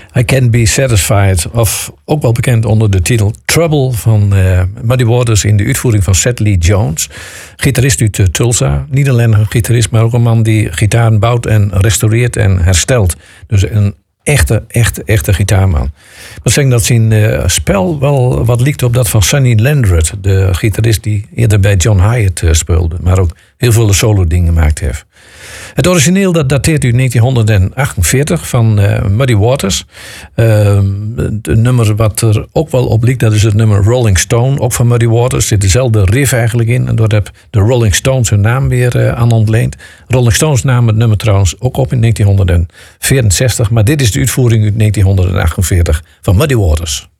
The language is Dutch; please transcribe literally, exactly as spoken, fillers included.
I Can't Be Satisfied. Of ook wel bekend onder de titel Trouble van uh, Muddy Waters in de uitvoering van Seth Lee Jones. Gitarist uit uh, Tulsa. Niet alleen een gitarist, maar ook een man die gitaren bouwt en restaureert en herstelt. Dus een echte, echte, echte gitaarman. Ik zeggen dat zijn uh, spel wel wat lijkt op dat van Sonny Landreth. De gitarist die eerder bij John Hyatt uh, speelde. Maar ook heel veel solo dingen gemaakt heeft. Het origineel dat dateert uit negentien achtenveertig van uh, Muddy Waters. Uh, het nummer wat er ook wel op lijkt, dat is het nummer Rolling Stone. Ook van Muddy Waters. Er zit dezelfde riff eigenlijk in. En daar heb de Rolling Stones hun naam weer uh, aan ontleend. Rolling Stones namen het nummer trouwens ook op in negentien vierenzestig. Maar dit is de uitvoering uit negentien achtenveertig van Muddy Waters.